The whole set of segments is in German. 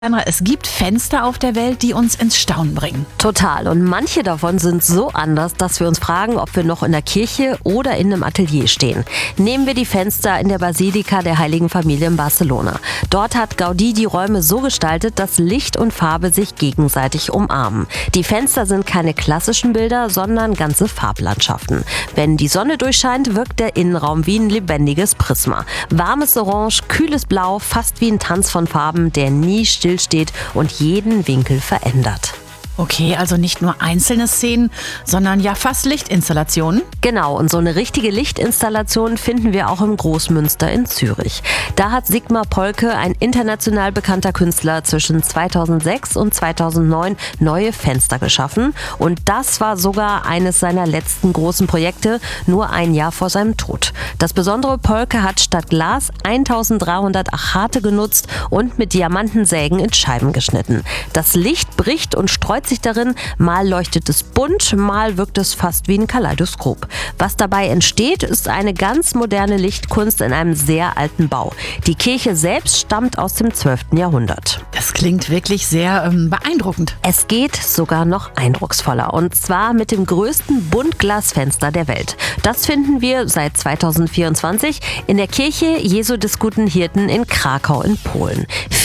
Sandra, es gibt Fenster auf der Welt, die uns ins Staunen bringen. Total. Und manche davon sind so anders, dass wir uns fragen, ob wir noch in der Kirche oder in einem Atelier stehen. Nehmen wir die Fenster in der Basilika der Heiligen Familie in Barcelona. Dort hat Gaudí die Räume so gestaltet, dass Licht und Farbe sich gegenseitig umarmen. Die Fenster sind keine klassischen Bilder, sondern ganze Farblandschaften. Wenn die Sonne durchscheint, wirkt der Innenraum wie ein lebendiges Prisma. Warmes Orange, kühles Blau, fast wie ein Tanz von Farben, der nie stillsteht und jeden Winkel verändert. Okay, also nicht nur einzelne Szenen, sondern ja fast Lichtinstallationen. Genau, und so eine richtige Lichtinstallation finden wir auch im Großmünster in Zürich. Da hat Sigmar Polke, ein international bekannter Künstler, zwischen 2006 und 2009 neue Fenster geschaffen. Und das war sogar eines seiner letzten großen Projekte, nur ein Jahr vor seinem Tod. Das Besondere: Polke hat statt Glas 1300 Achate genutzt und mit Diamantensägen in Scheiben geschnitten. Das Licht bricht und streut sich darin, mal leuchtet es bunt, mal wirkt es fast wie ein Kaleidoskop. Was dabei entsteht, ist eine ganz moderne Lichtkunst in einem sehr alten Bau. Die Kirche selbst stammt aus dem 12. Jahrhundert. Das klingt wirklich sehr beeindruckend. Es geht sogar noch eindrucksvoller, und zwar mit dem größten Buntglasfenster der Welt. Das finden wir seit 2024 in der Kirche Jesu des Guten Hirten in Krakau in Polen.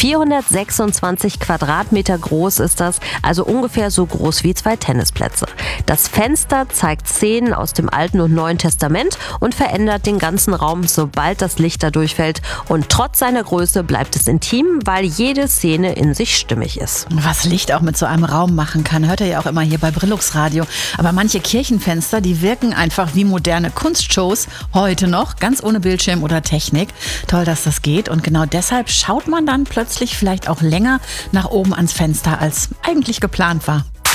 426 Quadratmeter groß ist das, also ungefähr so groß wie 2 Tennisplätze. Das Fenster zeigt Szenen aus dem Alten und Neuen Testament und verändert den ganzen Raum, sobald das Licht da durchfällt. Und trotz seiner Größe bleibt es intim, weil jede Szene in sich stimmig ist. Was Licht auch mit so einem Raum machen kann, hört ihr ja auch immer hier bei Brillux Radio. Aber manche Kirchenfenster, die wirken einfach wie moderne Kunstshows, heute noch, ganz ohne Bildschirm oder Technik. Toll, dass das geht, und genau deshalb schaut man dann plötzlich vielleicht auch länger nach oben ans Fenster, als eigentlich geplant war.